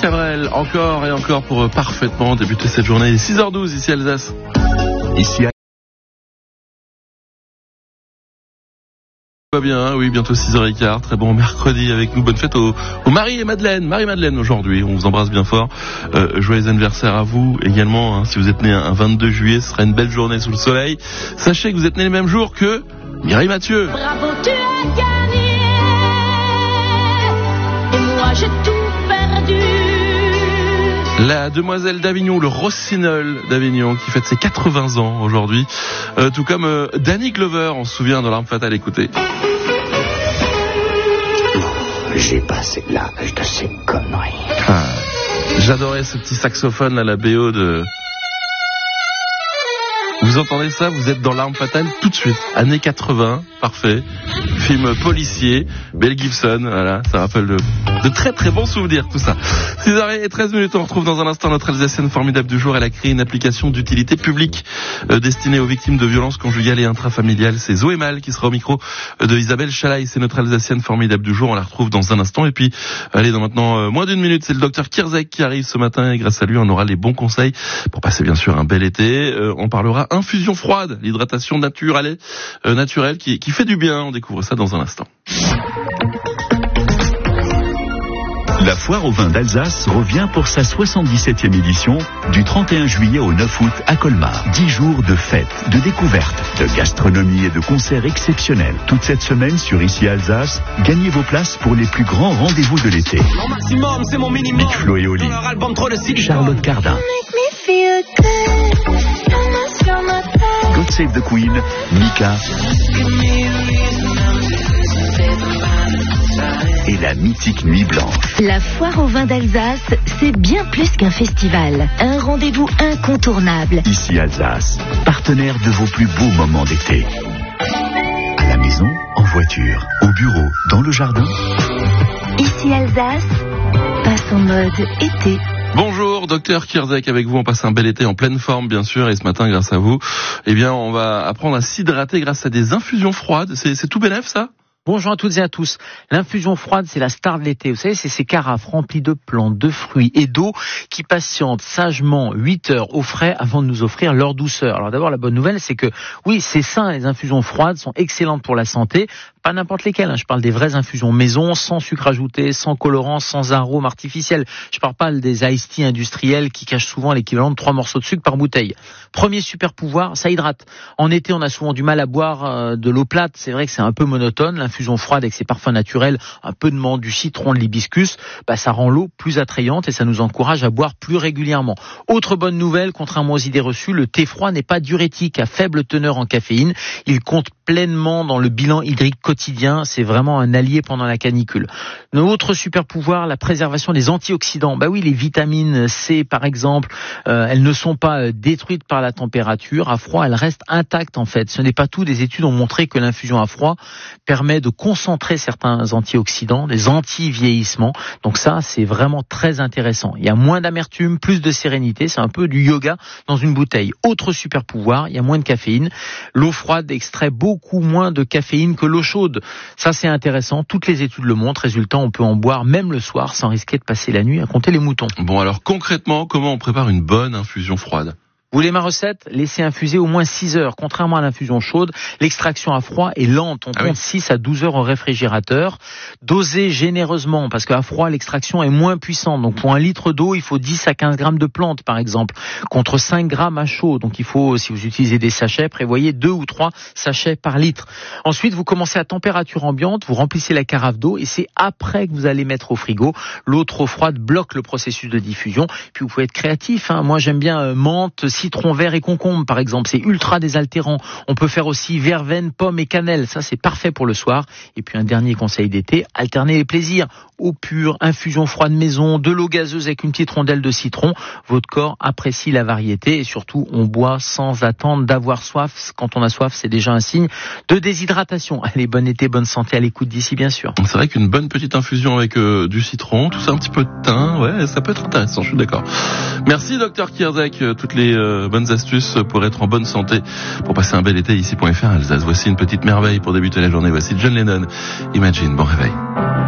Cabrel, encore et encore pour parfaitement débuter cette journée. 6h12 ici Alsace. Ici Pas bien, oui, bientôt 6h15, très bon mercredi avec nous, bonne fête aux Marie et Madeleine. Marie-Madeleine aujourd'hui, on vous embrasse bien fort. Joyeux anniversaire à vous également, hein. Si vous êtes né un 22 juillet, ce sera une belle journée sous le soleil. Sachez que vous êtes né le même jour que Mireille Mathieu. Bravo, tu as gagné, et moi j'ai tout perdu. La demoiselle d'Avignon, le Rossignol d'Avignon, qui fête ses 80 ans aujourd'hui. Tout comme Danny Glover, on se souvient dans L'Arme Fatale, écoutez. j'ai passé l'âge de ces conneries. Ah, j'adorais ce petit saxophone à la BO de... Vous entendez ça, vous êtes dans L'Arme Fatale tout de suite. Années 80, parfait. Film policier, Mel Gibson, voilà, ça rappelle de très très bons souvenirs tout ça. 6h13, on retrouve dans un instant notre Alsacienne formidable du jour. Elle a créé une application d'utilité publique destinée aux victimes de violences conjugales et intrafamiliales. C'est Zoé Mal qui sera au micro de Isabelle Chalaï. C'est notre Alsacienne formidable du jour. On la retrouve dans un instant. Et puis, allez, dans maintenant moins d'une minute, c'est le docteur Kirzek qui arrive ce matin. Et grâce à lui, on aura les bons conseils pour passer bien sûr un bel été. On parlera infusion froide, l'hydratation naturelle qui fait du bien. On découvre ça dans un instant. La foire au vin d'Alsace revient pour sa 77e édition du 31 juillet au 9 août à Colmar. 10 jours de fêtes, de découvertes, de gastronomie et de concerts exceptiels. Toute cette semaine sur Ici Alsace, gagnez vos places pour les plus grands rendez-vous de l'été. Mon maximum, c'est mon minimum. Big Flo et Oli, Leur album, trop de silicone. Charlotte Cardin, God Save the Queen, Mika et la mythique Nuit Blanche. La foire au vin d'Alsace, c'est bien plus qu'un festival. Un rendez-vous incontournable. Ici Alsace, partenaire de vos plus beaux moments d'été. À la maison, en voiture, au bureau, dans le jardin. Ici Alsace, passe en mode été. Bonjour, docteur Kirzek avec vous. On passe un bel été en pleine forme, bien sûr. Et ce matin, grâce à vous, eh bien, on va apprendre à s'hydrater grâce à des infusions froides. C'est tout bénef, ça? Bonjour à toutes et à tous. L'infusion froide, c'est la star de l'été. Vous savez, c'est ces carafes remplies de plantes, de fruits et d'eau qui patientent sagement 8 heures au frais avant de nous offrir leur douceur. Alors d'abord, la bonne nouvelle, c'est que oui, c'est sain, les infusions froides sont excellentes pour la santé. Pas n'importe lesquelles, Je parle des vraies infusions maison, sans sucre ajouté, sans colorant, sans arôme artificiel. Je parle pas des iced tea industriels qui cachent souvent l'équivalent de 3 morceaux de sucre par bouteille. Premier super pouvoir, ça hydrate. En été, on a souvent du mal à boire de l'eau plate. C'est vrai que c'est un peu monotone. L'infusion froide avec ses parfums naturels, un peu de menthe, du citron, de l'hibiscus, ça rend l'eau plus attrayante et ça nous encourage à boire plus régulièrement. Autre bonne nouvelle, contrairement aux idées reçues, le thé froid n'est pas diurétique, à faible teneur en caféine. Il compte pleinement dans le bilan hydrique quotidien. C'est vraiment un allié pendant la canicule. Notre super pouvoir, la préservation des antioxydants. Oui, les vitamines C, par exemple, elles ne sont pas détruites par la température. À froid, elles restent intactes, en fait. Ce n'est pas tout. Des études ont montré que l'infusion à froid permet de concentrer certains antioxydants, des anti-vieillissements. Donc ça, c'est vraiment très intéressant. Il y a moins d'amertume, plus de sérénité. C'est un peu du yoga dans une bouteille. Autre super pouvoir, il y a moins de caféine. L'eau froide extrait beaucoup moins de caféine que l'eau chaude. Ça, c'est intéressant. Toutes les études le montrent. Résultat, on peut en boire même le soir sans risquer de passer la nuit à compter les moutons. Bon, alors concrètement, comment on prépare une bonne infusion froide? Vous voulez ma recette? Laissez infuser au moins 6 heures. Contrairement à l'infusion chaude, l'extraction à froid est lente. On compte 6 à 12 heures au réfrigérateur. Dosez généreusement, parce qu'à froid, l'extraction est moins puissante. Donc, pour 1 litre d'eau, il faut 10 à 15 grammes de plantes, par exemple, contre 5 grammes à chaud. Donc, il faut, si vous utilisez des sachets, prévoyez 2 ou 3 sachets par litre. Ensuite, vous commencez à température ambiante, vous remplissez la carafe d'eau et c'est après que vous allez mettre au frigo. L'eau trop froide bloque le processus de diffusion. Puis, vous pouvez être créatif, Moi, j'aime bien menthe, citron vert et concombre, par exemple. C'est ultra désaltérant. On peut faire aussi verveine, pomme et cannelle. Ça, c'est parfait pour le soir. Et puis, un dernier conseil d'été, alternez les plaisirs. Eau pure, infusion froide maison, de l'eau gazeuse avec une petite rondelle de citron. Votre corps apprécie la variété et surtout, on boit sans attendre d'avoir soif. Quand on a soif, c'est déjà un signe de déshydratation. Allez, bon été, bonne santé à l'écoute d'ici, bien sûr. C'est vrai qu'une bonne petite infusion avec du citron, tout ça, un petit peu de thym, ouais, ça peut être intéressant, je suis d'accord. Merci, docteur Kirzek. Toutes les bonnes astuces pour être en bonne santé, pour passer un bel été ici.fr Alsace. Voici une petite merveille pour débuter la journée. Voici John Lennon. Imagine, bon réveil.